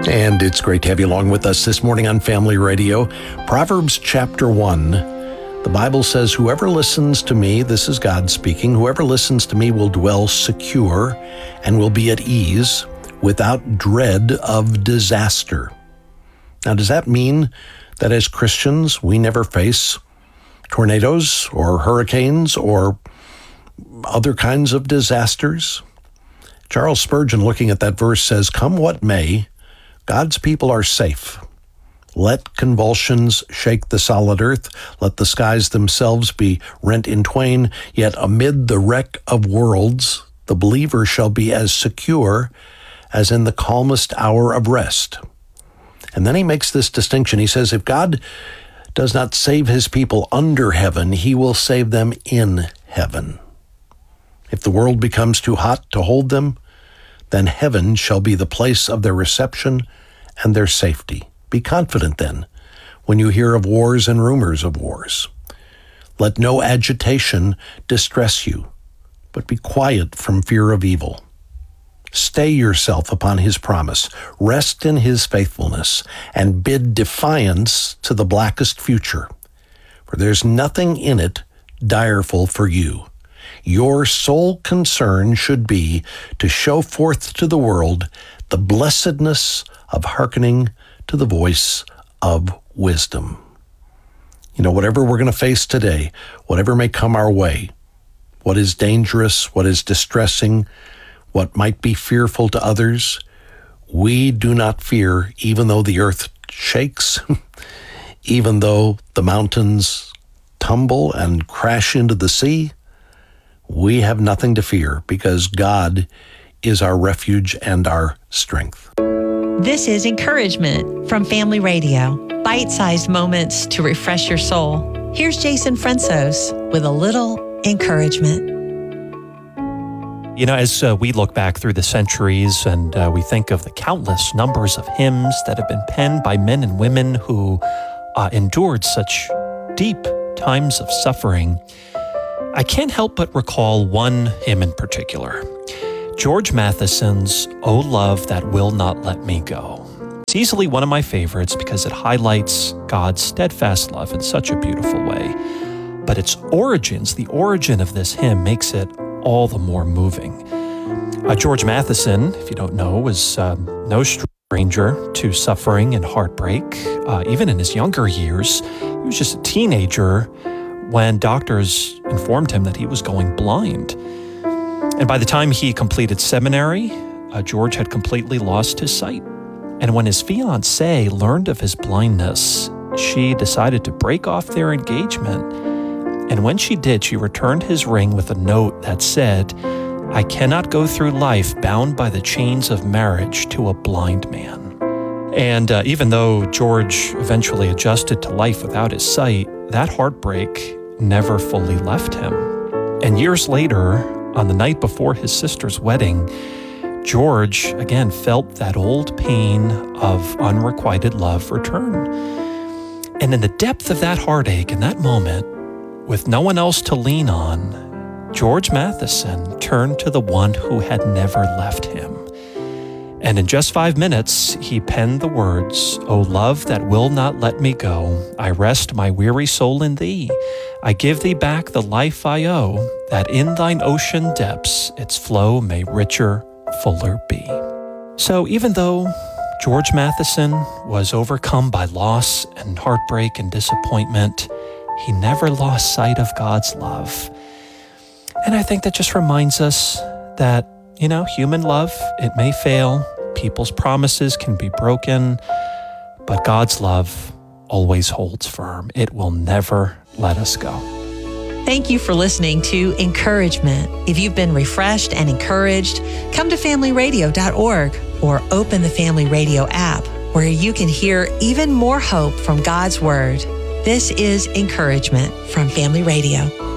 And it's great to have you along with us this morning on Family Radio. Proverbs chapter 1, the Bible says, whoever listens to me, this is God speaking, whoever listens to me will dwell secure and will be at ease without dread of disaster. Now, does that mean that as Christians, we never face tornadoes or hurricanes or other kinds of disasters? Charles Spurgeon, looking at that verse, says, come what may, God's people are safe. Let convulsions shake the solid earth. Let the skies themselves be rent in twain. Yet amid the wreck of worlds, the believer shall be as secure as in the calmest hour of rest. And then he makes this distinction. He says, if God does not save his people under heaven, he will save them in heaven. If the world becomes too hot to hold them, then heaven shall be the place of their reception and their safety. Be confident then when you hear of wars and rumors of wars. Let no agitation distress you, but be quiet from fear of evil. Stay yourself upon his promise, rest in his faithfulness, and bid defiance to the blackest future. For there's nothing in it direful for you. Your sole concern should be to show forth to the world the blessedness of hearkening to the voice of wisdom. You know, whatever we're going to face today, whatever may come our way, what is dangerous, what is distressing, what might be fearful to others, we do not fear, even though the earth shakes, even though the mountains tumble and crash into the sea. We have nothing to fear because God is our refuge and our strength. This is Encouragement from Family Radio. Bite-sized moments to refresh your soul. Here's Jason Fransos with a little encouragement. You know, as we look back through the centuries and we think of the countless numbers of hymns that have been penned by men and women who endured such deep times of suffering, I can't help but recall one hymn in particular, George Matheson's "O Love That Will Not Let Me Go." It's easily one of my favorites because it highlights God's steadfast love in such a beautiful way. But its origins, the origin of this hymn, makes it all the more moving. George Matheson, if you don't know, was no stranger to suffering and heartbreak. Even in his younger years, he was just a teenager when doctors informed him that he was going blind. And by the time he completed seminary, George had completely lost his sight. And when his fiancée learned of his blindness, she decided to break off their engagement. And when she did, she returned his ring with a note that said, "I cannot go through life bound by the chains of marriage to a blind man." And even though George eventually adjusted to life without his sight, that heartbreak never fully left him. And years later, on the night before his sister's wedding, George again felt that old pain of unrequited love return. And in the depth of that heartache, in that moment, with no one else to lean on, George Matheson turned to the one who had never left him. And in just 5 minutes, he penned the words, "O love that will not let me go, I rest my weary soul in thee. I give thee back the life I owe, that in thine ocean depths its flow may richer, fuller be." So even though George Matheson was overcome by loss and heartbreak and disappointment, he never lost sight of God's love. And I think that just reminds us that, you know, human love, it may fail, people's promises can be broken, but God's love always holds firm. It will never let us go. Thank you for listening to Encouragement. If you've been refreshed and encouraged, come to familyradio.org or open the Family Radio app where you can hear even more hope from God's Word. This is Encouragement from Family Radio.